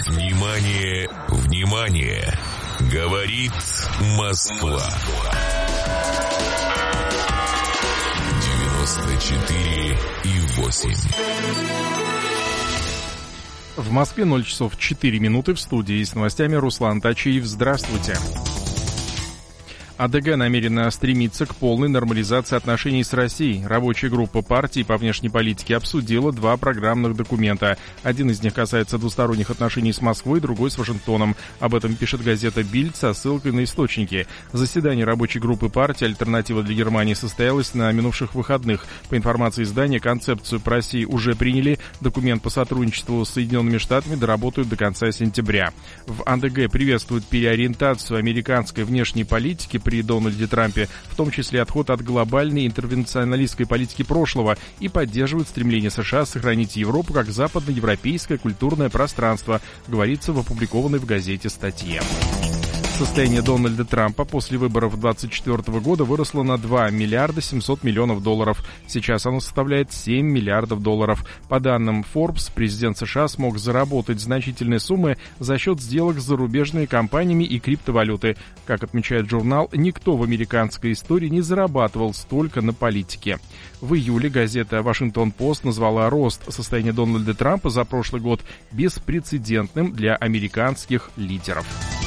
Внимание, внимание! Говорит Москва. 94,8. В Москве 0 часов 4 минуты. В студии с новостями Руслан Тачиев. Здравствуйте. АДГ намерена стремиться к полной нормализации отношений с Россией. Рабочая группа партии по внешней политике обсудила два программных документа. Один из них касается двусторонних отношений с Москвой, другой с Вашингтоном. Об этом пишет газета «Бильд» со ссылкой на источники. Заседание рабочей группы партии «Альтернатива для Германии» состоялось на минувших выходных. По информации издания, концепцию по России уже приняли. Документ по сотрудничеству с Соединенными Штатами доработают до конца сентября. В АДГ приветствуют переориентацию американской внешней политики при Дональде Трампе, в том числе отход от глобальной интервенционалистской политики прошлого, и поддерживают стремление США сохранить Европу как западноевропейское культурное пространство, говорится в опубликованной в газете статье. Состояние Дональда Трампа после выборов 2024 года выросло на 2 миллиарда 700 миллионов долларов. Сейчас оно составляет 7 миллиардов долларов. По данным Forbes, президент США смог заработать значительные суммы за счет сделок с зарубежными компаниями и криптовалюты. Как отмечает журнал, никто в американской истории не зарабатывал столько на политике. В июле газета «Вашингтон-Пост» назвала рост состояния Дональда Трампа за прошлый год беспрецедентным для американских лидеров.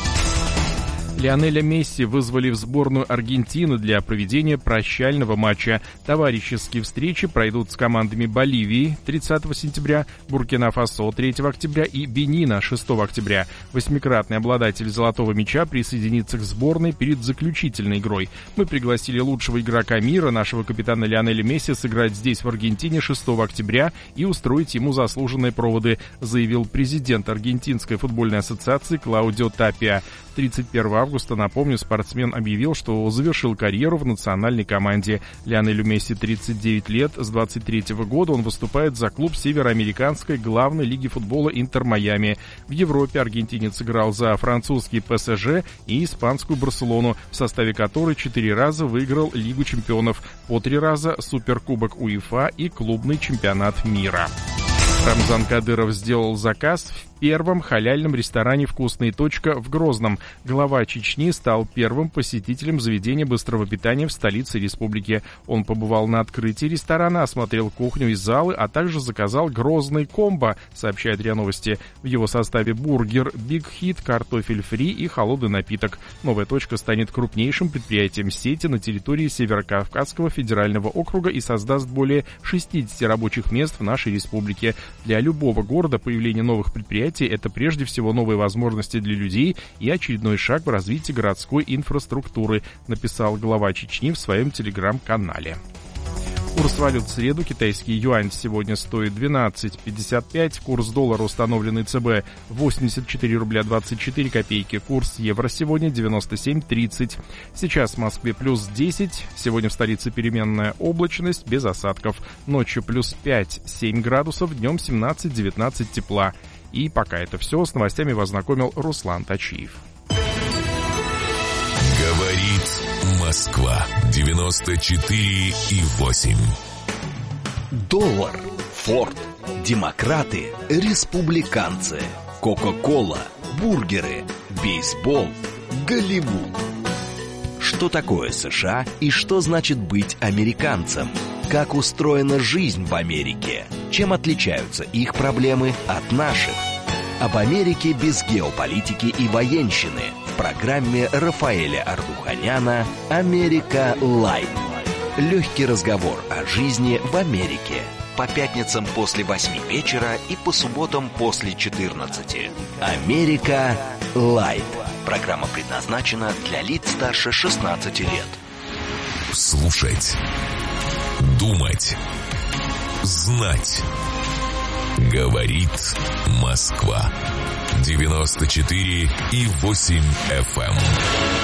Лионеля Месси вызвали в сборную Аргентины для проведения прощального матча. Товарищеские встречи пройдут с командами Боливии 30 сентября, Буркина-Фасо 3 октября и Бенина 6 октября. Восьмикратный обладатель золотого мяча присоединится к сборной перед заключительной игрой. Мы пригласили лучшего игрока мира, нашего капитана Лионеля Месси, сыграть здесь, в Аргентине, 6 октября и устроить ему заслуженные проводы, заявил президент Аргентинской футбольной ассоциации Клаудио Тапиа. 31 августа, напомню, спортсмен объявил, что завершил карьеру в национальной команде. Лионелю Месси 39 лет. С 23 года он выступает за клуб североамериканской главной лиги футбола «Интер Майами». В Европе аргентинец играл за французский ПСЖ и испанскую Барселону, в составе которой 4 раза выиграл Лигу чемпионов, по 3 раза Суперкубок УЕФА и клубный чемпионат мира. Рамзан Кадыров сделал заказ в первом халяльном ресторане «Вкусная точка» в Грозном. Глава Чечни стал первым посетителем заведения быстрого питания в столице республики. Он побывал на открытии ресторана, осмотрел кухню и залы, а также заказал грозный комбо, сообщает РИА Новости. В его составе бургер, Биг Хит, картофель фри и холодный напиток. Новая точка станет крупнейшим предприятием сети на территории Северокавказского федерального округа и создаст более 60 рабочих мест в нашей республике. Для любого города появление новых предприятий — это прежде всего новые возможности для людей и очередной шаг в развитии городской инфраструктуры, написал глава Чечни в своем телеграм-канале. Курс валют в среду. Китайский юань сегодня стоит 12,55. Курс доллара, установленный ЦБ, 84 рубля 24 копейки. Курс евро сегодня 97,30. Сейчас в Москве плюс 10. Сегодня в столице переменная облачность, без осадков. Ночью плюс 5-7 градусов, днем 17-19 тепла. И пока это все. С новостями вас знакомил Руслан Тачиев. Говорит Москва. 94,8. Доллар, Форд, демократы, республиканцы, Кока-кола, бургеры, бейсбол, Голливуд. Что такое США и что значит быть американцем? Как устроена жизнь в Америке? Чем отличаются их проблемы от наших? Об Америке без геополитики и военщины в программе Рафаэля Ардуханяна «Америка Лайв». Легкий разговор о жизни в Америке. По пятницам после 8 вечера и по субботам после 14. «Америка Лайв». Программа предназначена для лиц старше 16 лет. Слушать, думать, знать. Говорит Москва. 94,8 FM.